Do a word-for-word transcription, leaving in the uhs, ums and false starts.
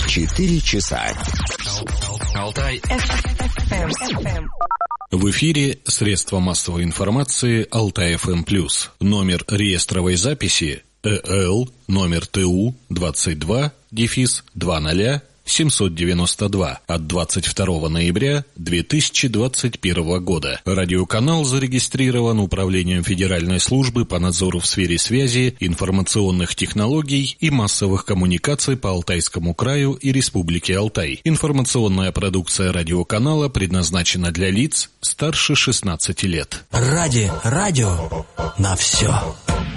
Четыре часа. Алтай эф эм. В эфире средства массовой информации Алтай эф эм плюс. Номер реестровой записи ЭЛ номер ТУ двадцать два дефис двадцать семьсот девяносто два от двадцать второго ноября две тысячи двадцать первого года. Радиоканал зарегистрирован Управлением Федеральной службы по надзору в сфере связи, информационных технологий и массовых коммуникаций по Алтайскому краю и Республике Алтай. Информационная продукция радиоканала предназначена для лиц старше шестнадцати лет. Ради радио на все.